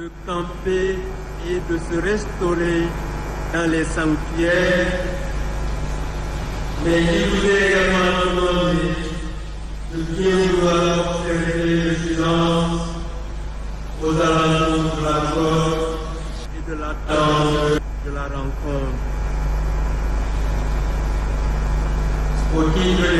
de camper et de se restaurer dans les sanctuaires, mais il vous est également demandé de bien vouloir observer le silence aux alentours de la porte et de l'attente de la rencontre.